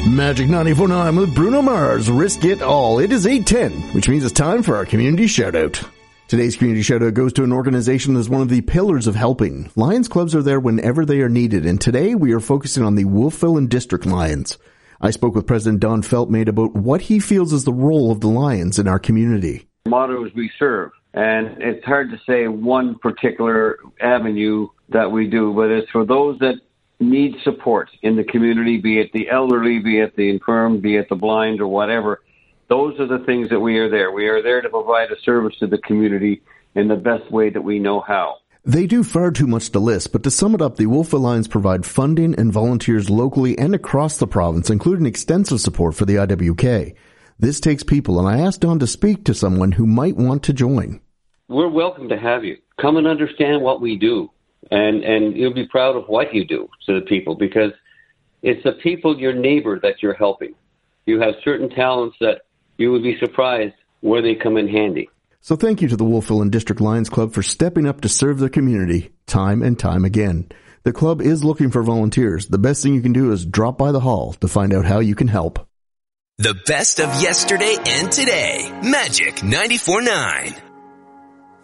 Magic 94.9 with Bruno Mars. Risk it all. It is 8:10, which means it's time for our community shout-out. Today's community shout-out goes to an organization that is one of the pillars of helping. Lions clubs are there whenever they are needed, and today we are focusing on the Wolfville and District Lions. I spoke with President Don Feltmate about what he feels is the role of the Lions in our community. The motto is we serve, and it's hard to say one particular avenue that we do, but it's for those that need support in the community, be it the elderly, be it the infirm, be it the blind or whatever. Those are the things that we are there. We are there to provide a service to the community in the best way that we know how. They do far too much to list, but to sum it up, the Wolfville Lions provide funding and volunteers locally and across the province, including extensive support for the IWK. This takes people, and I asked Don to speak to someone who might want to join. We're welcome to have you. Come and understand what we do. And you'll be proud of what you do to the people, because it's the people, your neighbor, that you're helping. You have certain talents that you would be surprised where they come in handy. So thank you to the Wolfville and District Lions Club for stepping up to serve their community time and time again. The club is looking for volunteers. The best thing you can do is drop by the hall to find out how you can help. The best of yesterday and today. Magic 94.9.